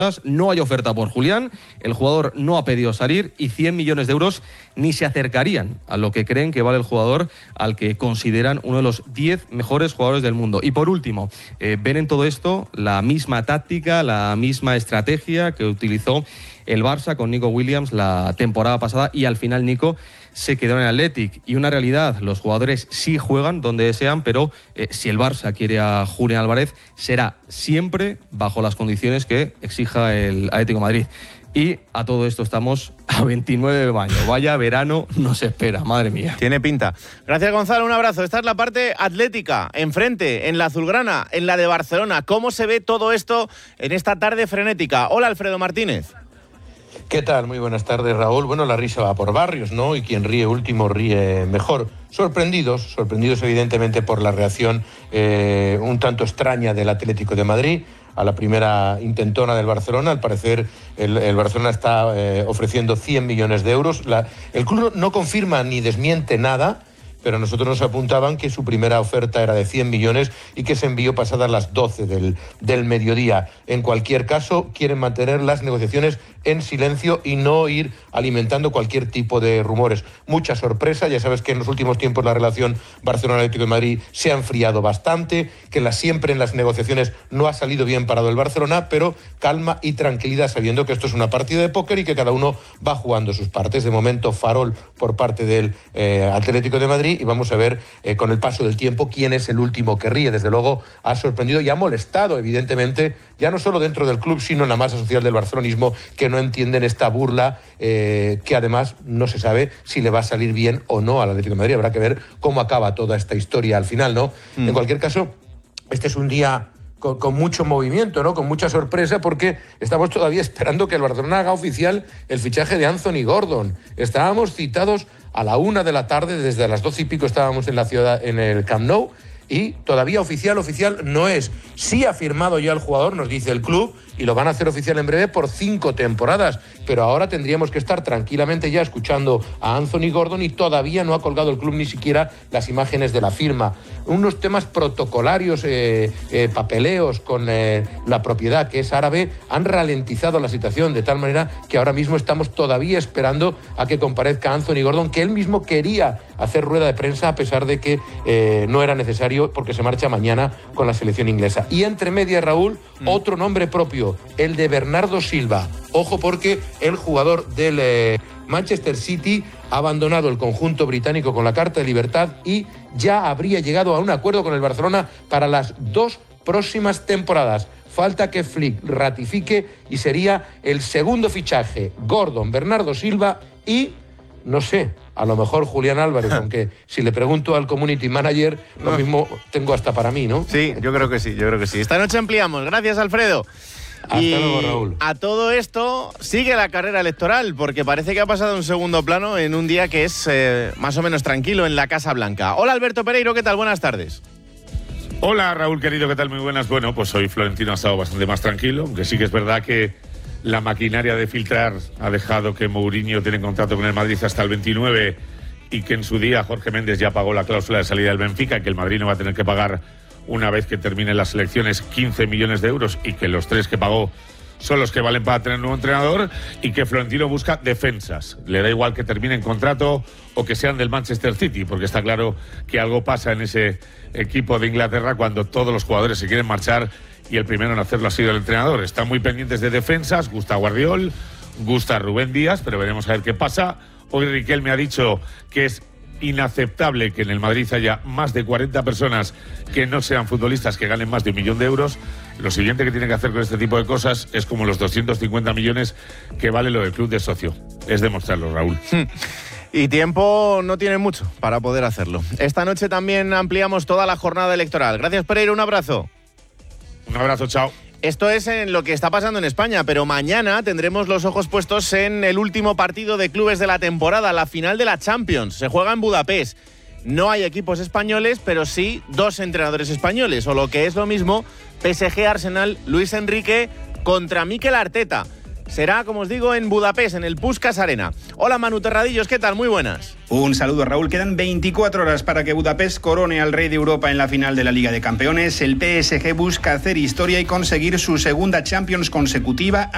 No hay oferta por Julián, el jugador no ha pedido salir y 100 millones de euros ni se acercarían a lo que creen que vale el jugador al que consideran uno de los 10 mejores jugadores del mundo. Y por último, ven en todo esto la misma táctica, la misma estrategia que utilizó el Barça con Nico Williams la temporada pasada y al final Nico se quedó en el Athletic. Y una realidad, los jugadores sí juegan donde desean, pero si el Barça quiere a Julián Álvarez, será siempre bajo las condiciones que exija el Atlético de Madrid. Y a todo esto estamos a 29 de mayo. Vaya verano nos espera, madre mía. Tiene pinta. Gracias, Gonzalo, un abrazo. Esta es la parte atlética, enfrente, en la azulgrana, en la de Barcelona. ¿Cómo se ve todo esto en esta tarde frenética? Hola, Alfredo Martínez. ¿Qué tal? Muy buenas tardes, Raúl. Bueno, la risa va por barrios, ¿no? Y quien ríe último ríe mejor. Sorprendidos evidentemente por la reacción un tanto extraña del Atlético de Madrid a la primera intentona del Barcelona. Al parecer el Barcelona está ofreciendo 100 millones de euros. El club no confirma ni desmiente nada, pero nosotros nos apuntaban que su primera oferta era de 100 millones y que se envió pasadas las 12 del mediodía. En cualquier caso, quieren mantener las negociaciones en silencio y no ir alimentando cualquier tipo de rumores. Mucha sorpresa, ya sabes que en los últimos tiempos la relación Barcelona-Atlético de Madrid se ha enfriado bastante, que siempre en las negociaciones no ha salido bien parado el Barcelona, pero calma y tranquilidad sabiendo que esto es una partida de póker y que cada uno va jugando sus partes. De momento, farol por parte del Atlético de Madrid y vamos a ver con el paso del tiempo quién es el último que ríe. Desde luego ha sorprendido y ha molestado, evidentemente, ya no solo dentro del club, sino en la masa social del barcelonismo, que no entienden esta burla, que además no se sabe si le va a salir bien o no al Atlético de Madrid. Habrá que ver cómo acaba toda esta historia al final, ¿no? En cualquier caso, este es un día con mucho movimiento, ¿no? Con mucha sorpresa, porque estamos todavía esperando que el Barcelona haga oficial el fichaje de Anthony Gordon. Estábamos citados a la 1 de la tarde, desde las 12 y pico estábamos en la ciudad, en el Camp Nou, y todavía oficial no es. Sí ha firmado ya el jugador, nos dice el club, y lo van a hacer oficial en breve por 5 temporadas, pero ahora tendríamos que estar tranquilamente ya escuchando a Anthony Gordon y todavía no ha colgado el club ni siquiera las imágenes de la firma. Unos temas protocolarios, papeleos con la propiedad, que es árabe, han ralentizado la situación de tal manera que ahora mismo estamos todavía esperando a que comparezca Anthony Gordon, que él mismo quería hacer rueda de prensa a pesar de que no era necesario porque se marcha mañana con la selección inglesa. Y entre medias, Raúl, otro nombre propio, el de Bernardo Silva. Ojo, porque el jugador del Manchester City ha abandonado el conjunto británico con la Carta de Libertad y ya habría llegado a un acuerdo con el Barcelona para las 2 próximas temporadas. Falta que Flick ratifique y sería el segundo fichaje. Gordon, Bernardo Silva y, no sé, a lo mejor Julián Álvarez, aunque si le pregunto al community manager, lo mismo tengo hasta para mí, ¿no? Sí, yo creo que sí. Esta noche ampliamos. Gracias, Alfredo. Hasta luego, Raúl. A todo esto sigue la carrera electoral, porque parece que ha pasado a un segundo plano en un día que es más o menos tranquilo en la Casa Blanca. Hola, Alberto Pereiro, ¿qué tal? Buenas tardes. Hola, Raúl, querido, ¿qué tal? Muy buenas. Bueno, pues hoy Florentino ha estado bastante más tranquilo, aunque sí que es verdad que la maquinaria de filtrar ha dejado que Mourinho tiene contrato con el Madrid hasta el 29 y que en su día Jorge Méndez ya pagó la cláusula de salida del Benfica, que el Madrid no va a tener que pagar una vez que terminen las elecciones 15 millones de euros y que los 3 que pagó son los que valen para tener un nuevo entrenador, y que Florentino busca defensas. Le da igual que terminen contrato o que sean del Manchester City, porque está claro que algo pasa en ese equipo de Inglaterra cuando todos los jugadores se quieren marchar y el primero en hacerlo ha sido el entrenador. Están muy pendientes de defensas, gusta Guardiol, gusta Rubén Díaz, pero veremos a ver qué pasa. Hoy Riquelme ha dicho que es inaceptable que en el Madrid haya más de 40 personas que no sean futbolistas que ganen más de 1 millón de euros. Lo siguiente que tiene que hacer con este tipo de cosas es como los 250 millones que vale lo del club de socio. Es demostrarlo, Raúl. Y tiempo no tiene mucho para poder hacerlo. Esta noche también ampliamos toda la jornada electoral. Gracias, Pereira, un abrazo. Un abrazo, chao. Esto es en lo que está pasando en España, pero mañana tendremos los ojos puestos en el último partido de clubes de la temporada, la final de la Champions. Se juega en Budapest. No hay equipos españoles, pero sí 2 entrenadores españoles, o lo que es lo mismo, PSG Arsenal, Luis Enrique contra Mikel Arteta. Será, como os digo, en Budapest, en el Puskás Arena. Hola, Manu Terradillos, ¿qué tal? Muy buenas. Un saludo, Raúl. Quedan 24 horas para que Budapest corone al rey de Europa en la final de la Liga de Campeones. El PSG busca hacer historia y conseguir su segunda Champions consecutiva.